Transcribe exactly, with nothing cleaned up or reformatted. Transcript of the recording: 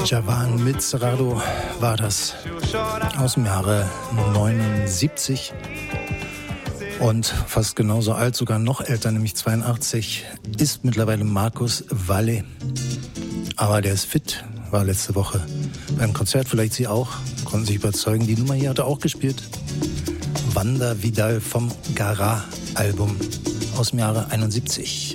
Javan mit Serrado war das aus dem Jahre neunundsiebzig und fast genauso alt, sogar noch älter, nämlich zweiundachtzig, ist mittlerweile Markus Valle. Aber der ist fit, war letzte Woche beim Konzert, vielleicht Sie auch, konnten sich überzeugen. Die Nummer hier hat er auch gespielt. Wanda Vidal vom Gara-Album aus dem Jahre einundsiebzig.